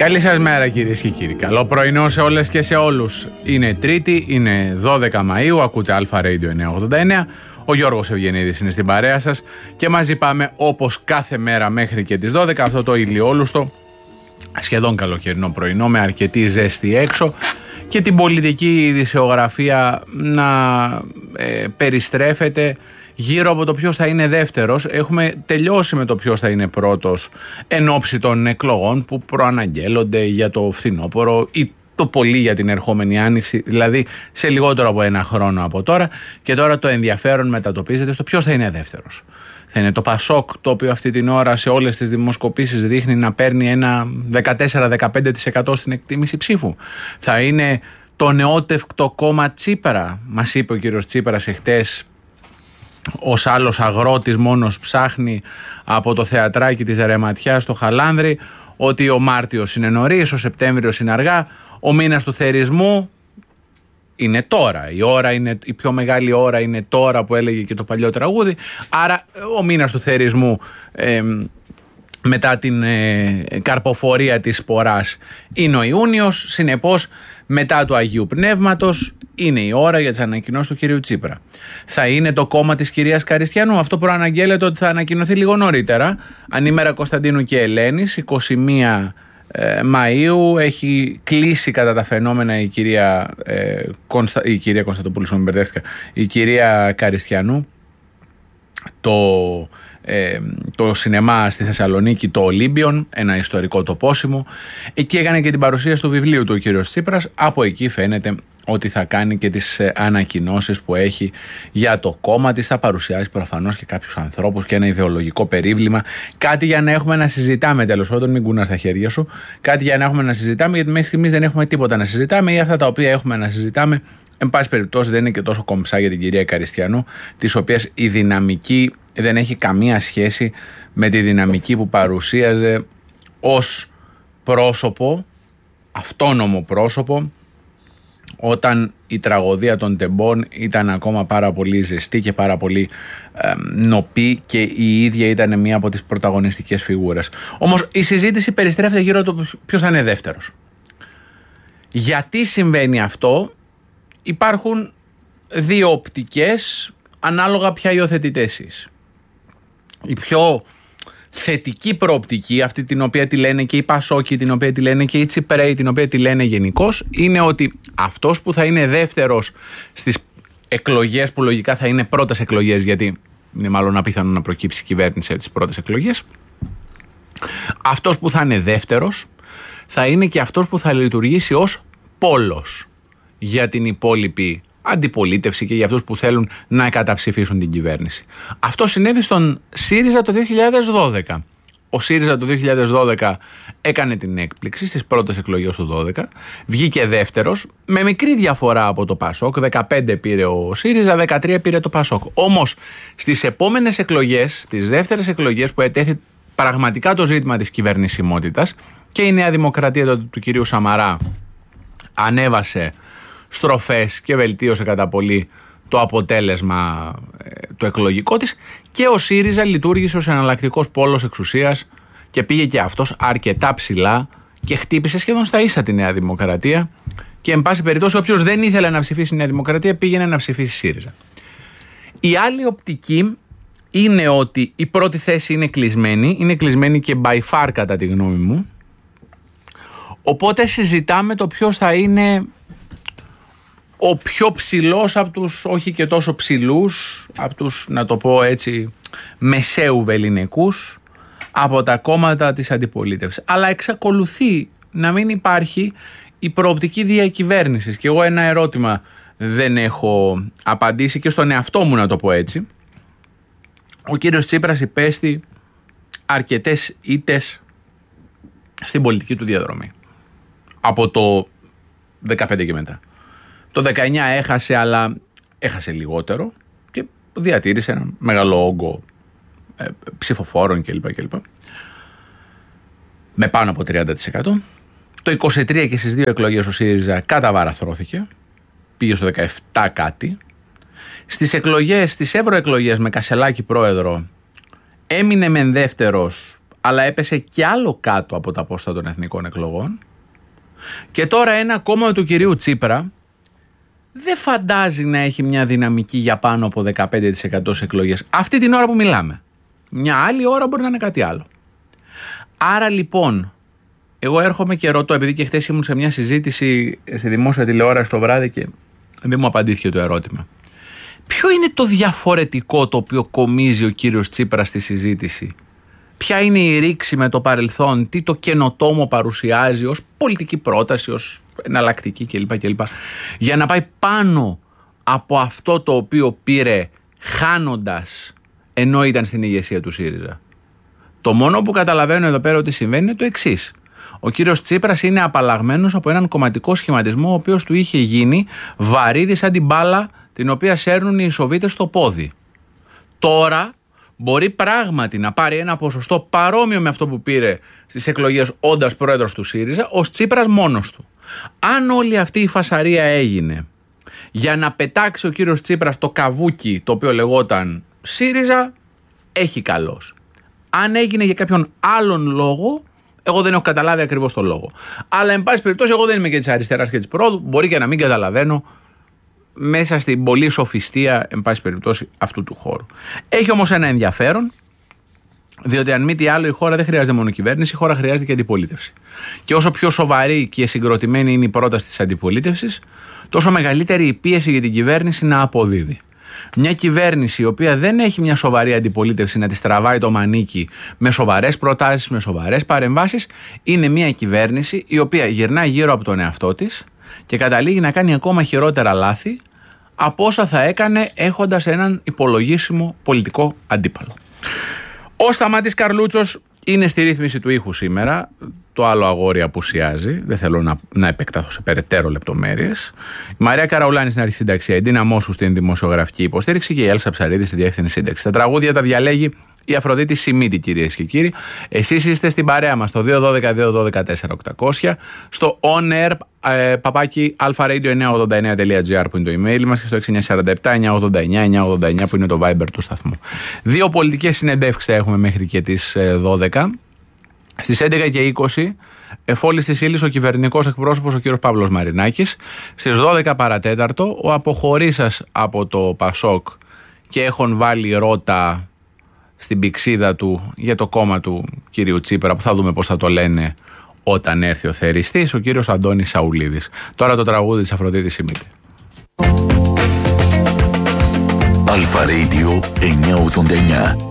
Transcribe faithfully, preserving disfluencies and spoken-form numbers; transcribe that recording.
Καλή σας μέρα κυρίες και κύριοι. Καλό πρωινό σε όλες και σε όλους. Είναι Τρίτη, είναι δώδεκα Μαΐου, ακούτε Αλφα Radio εννιακόσια ογδόντα εννέα. Ο Γιώργος Ευγενίδης είναι στην παρέα σας και μαζί πάμε όπως κάθε μέρα μέχρι και τις δώδεκα αυτό το ηλιόλουστο, σχεδόν καλοκαιρινό πρωινό με αρκετή ζέστη έξω και την πολιτική ειδησιογραφία να ε, περιστρέφεται γύρω από το ποιος θα είναι δεύτερος. Έχουμε τελειώσει με το ποιος θα είναι πρώτος εν ώψη των εκλογών που προαναγγέλλονται για το φθινόπωρο ή το πολύ για την ερχόμενη άνοιξη, δηλαδή σε λιγότερο από ένα χρόνο από τώρα, και τώρα το ενδιαφέρον μετατοπίζεται στο ποιος θα είναι δεύτερος. Θα είναι το Πασόκ, το οποίο αυτή την ώρα σε όλες τις δημοσκοπήσεις δείχνει να παίρνει ένα δεκατέσσερα με δεκαπέντε τοις εκατό στην εκτίμηση ψήφου. Θα είναι το νεότευκτο κόμμα Τσίπρα. Μας είπε ο κύριος Τσίπρας εχθές, ως άλλος αγρότης μόνος ψάχνει από το θεατράκι της Ρεματιάς στο Χαλάνδρι, ότι ο Μάρτιος είναι νωρίς, ο Σεπτέμβριος είναι αργά, ο μήνας του θερισμού είναι τώρα. Η ώρα είναι, η πιο μεγάλη ώρα είναι τώρα, που έλεγε και το παλιό τραγούδι. Άρα ο μήνας του θερισμού ε, μετά την ε, καρποφορία της σποράς είναι ο Ιούνιος. Συνεπώς μετά του Αγίου Πνεύματος είναι η ώρα για τις ανακοινώσεις του κυρίου Τσίπρα. Θα είναι το κόμμα της κυρίας Καριστιανού. Αυτό προαναγγέλλεται ότι θα ανακοινωθεί λίγο νωρίτερα. Ανήμερα Κωνσταντίνου και Ελένης, εικοστή πρώτη Μαΐου. Έχει κλείσει κατά τα φαινόμενα η κυρία, ε, Κωνστα... η κυρία Κωνσταντοπούλου, με μπερδεύτηκα, η κυρία Καριστιανού, το, ε, το σινεμά στη Θεσσαλονίκη, το Ολύμπιον, ένα ιστορικό τοπόσιμο. Εκεί έκανε και την παρουσίαση του βιβλίου του ο κύριος Τσίπρας. Από εκεί φαίνεται ότι θα κάνει και τις ανακοινώσεις που έχει για το κόμμα της. Θα παρουσιάσει προφανώς και κάποιους ανθρώπους και ένα ιδεολογικό περίβλημα. Κάτι για να έχουμε να συζητάμε, τέλος πάντων, μην κουνάς τα χέρια σου. Κάτι για να έχουμε να συζητάμε, γιατί μέχρι στιγμής δεν έχουμε τίποτα να συζητάμε, ή αυτά τα οποία έχουμε να συζητάμε, εν πάση περιπτώσει, δεν είναι και τόσο κομψά για την κυρία Καριστιανού, της οποίας η δυναμική δεν έχει καμία σχέση με τη δυναμική που παρουσίαζε ως πρόσωπο, αυτόνομο πρόσωπο, όταν η τραγωδία των Τεμπών ήταν ακόμα πάρα πολύ ζεστή και πάρα πολύ ε, νοπή και η ίδια ήταν μία από τις πρωταγωνιστικές φιγούρες. Όμως η συζήτηση περιστρέφεται γύρω από το ποιος θα είναι δεύτερος. Γιατί συμβαίνει αυτό? Υπάρχουν δύο οπτικές ανάλογα ποια υιοθετείτε εσείς. Η πιο θετική προοπτική, αυτή την οποία τη λένε και οι Πασόκοι, την οποία τη λένε και οι Τσιπρέοι, την οποία τη λένε γενικώς, είναι ότι αυτός που θα είναι δεύτερος στις εκλογές, που λογικά θα είναι πρώτες εκλογές, γιατί είναι μάλλον απίθανο να προκύψει η κυβέρνηση από τις πρώτες εκλογές, αυτός που θα είναι δεύτερος θα είναι και αυτός που θα λειτουργήσει ως πόλος για την υπόλοιπη αντιπολίτευση και για αυτούς που θέλουν να καταψηφίσουν την κυβέρνηση. Αυτό συνέβη στον ΣΥΡΙΖΑ το δύο χιλιάδες δώδεκα. Ο ΣΥΡΙΖΑ το δύο χιλιάδες δώδεκα έκανε την έκπληξη στις πρώτες εκλογές του δώδεκα, βγήκε δεύτερος με μικρή διαφορά από το Πασόκ, δεκαπέντε πήρε ο ΣΥΡΙΖΑ, δεκατρία πήρε το Πασόκ. Όμως στις επόμενες εκλογές, στις δεύτερες εκλογές που ετέθη πραγματικά το ζήτημα της κυβερνησιμότητας, και η Νέα Δημοκρατία του, του κυρίου Σαμαρά ανέβασε στροφές και βελτίωσε κατά πολύ το αποτέλεσμα ε, το εκλογικό της, και ο ΣΥΡΙΖΑ λειτουργήσε ως εναλλακτικός πόλος εξουσίας και πήγε και αυτός αρκετά ψηλά και χτύπησε σχεδόν στα ίσα τη Νέα Δημοκρατία, και εν πάση περιπτώσει όποιος δεν ήθελε να ψηφίσει η Νέα Δημοκρατία πήγαινε να ψηφίσει ΣΥΡΙΖΑ. Η άλλη οπτική είναι ότι η πρώτη θέση είναι κλεισμένη, είναι κλεισμένη και by far κατά τη γνώμη μου, οπότε συζητάμε το ποιος θα είναι ο πιο ψηλός από τους όχι και τόσο ψηλούς, από τους, να το πω έτσι, μεσαίου βεληνικούς, από τα κόμματα της αντιπολίτευσης. Αλλά εξακολουθεί να μην υπάρχει η προοπτική διακυβέρνησης. Και εγώ ένα ερώτημα δεν έχω απαντήσει, και στον εαυτό μου, να το πω έτσι. Ο κύριος Τσίπρας υπέστη αρκετές ήττες στην πολιτική του διαδρομή. Από το δεκαπέντε και μετά. Το δεκαεννιά έχασε, αλλά έχασε λιγότερο και διατήρησε ένα μεγάλο όγκο ε, ψηφοφόρων κλπ, κλπ. Με πάνω από τριάντα τοις εκατό. Το είκοσι τρία και στις δύο εκλογές ο ΣΥΡΙΖΑ καταβαραθρώθηκε. Πήγε στο δεκαεπτά κάτι. Στις εκλογές, στις ευρωεκλογές με Κασελάκη πρόεδρο, έμεινε μεν δεύτερος, αλλά έπεσε κι άλλο κάτω από τα ποσοστά των εθνικών εκλογών. Και τώρα ένα κόμμα του κυρίου Τσίπρα δεν φαντάζει να έχει μια δυναμική για πάνω από δεκαπέντε τοις εκατό σε εκλογές αυτή την ώρα που μιλάμε. Μια άλλη ώρα μπορεί να είναι κάτι άλλο. Άρα λοιπόν, εγώ έρχομαι και ρωτώ, επειδή και χθες ήμουν σε μια συζήτηση στη δημόσια τηλεόραση το βράδυ και δεν μου απαντήθηκε το ερώτημα. Ποιο είναι το διαφορετικό το οποίο κομίζει ο κύριος Τσίπρας στη συζήτηση? Ποια είναι η ρήξη με το παρελθόν? Τι το καινοτόμο παρουσιάζει ως πολιτική πρόταση, ως εναλλακτική κλπ. κλπ. Για να πάει πάνω από αυτό το οποίο πήρε χάνοντας ενώ ήταν στην ηγεσία του ΣΥΡΙΖΑ. Το μόνο που καταλαβαίνω εδώ πέρα ότι συμβαίνει είναι το εξής. Ο κύριος Τσίπρας είναι απαλλαγμένος από έναν κομματικό σχηματισμό ο οποίος του είχε γίνει βαρύδι σαν την μπάλα την οποία σέρνουν οι Σοβίτες στο πόδι. Τώρα μπορεί πράγματι να πάρει ένα ποσοστό παρόμοιο με αυτό που πήρε στις εκλογές όντας πρόεδρος του ΣΥΡΙΖΑ, ως Τσίπρας μόνος του. Αν όλη αυτή η φασαρία έγινε για να πετάξει ο κύριος Τσίπρας το καβούκι το οποίο λεγόταν ΣΥΡΙΖΑ, έχει καλώς. Αν έγινε για κάποιον άλλον λόγο, εγώ δεν έχω καταλάβει ακριβώς το λόγο. Αλλά εν πάση περιπτώσει, εγώ δεν είμαι και της αριστεράς και της πρόοδου, μπορεί και να μην καταλαβαίνω μέσα στην πολλή σοφιστία, εν πάση περιπτώσει, αυτού του χώρου. Έχει όμως ένα ενδιαφέρον, διότι αν μη τι άλλο η χώρα δεν χρειάζεται μόνο κυβέρνηση, η χώρα χρειάζεται και αντιπολίτευση. Και όσο πιο σοβαρή και συγκροτημένη είναι η πρόταση της αντιπολίτευσης, τόσο μεγαλύτερη η πίεση για την κυβέρνηση να αποδίδει. Μια κυβέρνηση η οποία δεν έχει μια σοβαρή αντιπολίτευση να τη τραβάει το μανίκι με σοβαρές προτάσεις, με σοβαρές παρεμβάσεις, είναι μια κυβέρνηση η οποία γυρνάει γύρω από τον εαυτό της και καταλήγει να κάνει ακόμα χειρότερα λάθη από όσα θα έκανε έχοντας έναν υπολογίσιμο πολιτικό αντίπαλο. Ο Σταμάτης Καρλούτσος είναι στη ρύθμιση του ήχου σήμερα. Το άλλο αγόρι απουσιάζει. Δεν θέλω να, να επεκτάθω σε περαιτέρω λεπτομέρειες. Η Μαρία Καραουλάνη στην αρχισυνταξία, η Ντίνα Μόσου στην δημοσιογραφική υποστήριξη και η Έλσα Ψαρίδη στη διεύθυνη σύνταξη. Τα τραγούδια τα διαλέγει η Αφροδίτη Σιμίτη, κυρίες και κύριοι. Εσείς είστε στην παρέα μας στο δύο ένα δύο δύο ένα δύο τέσσερα οκτακόσια, στο on air ε, παπάκι αλφα-radio εννιακόσια ογδόντα εννέα τελεία τζι άρ που είναι το email μας και στο έξι εννιά τέσσερα επτά εννιακόσια ογδόντα εννέα εννιακόσια ογδόντα εννέα που είναι το Viber του σταθμού. Δύο πολιτικές συνεντεύξεις θα έχουμε μέχρι και τις δώδεκα. Στις έντεκα και είκοσι, εφόλης της ύλης ο κυβερνητικός εκπρόσωπος ο κύριος Παύλος Μαρινάκης. Στις δώδεκα παρατέταρτο, ο αποχωρήσας από το Πασόκ και έχουν βάλει ρότα στην πηξίδα του για το κόμμα του κυρίου Τσίπρα, που θα δούμε πώς θα το λένε όταν έρθει ο θεριστής, ο κύριος Αντώνης Σαουλίδης. Τώρα το τραγούδι της Αφροδίτης Σιμίτη. Αλφα Radio εννιακόσια ογδόντα εννέα.